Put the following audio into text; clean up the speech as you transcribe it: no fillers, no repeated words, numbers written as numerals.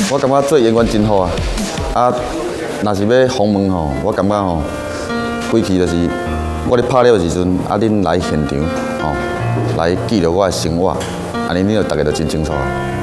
我感觉做演员真好啊！啊，若是要访问吼，我感觉吼，规期就是我咧拍了的时阵，啊，恁来现场吼，来记录我的生活，安尼恁就大家就真清楚啊。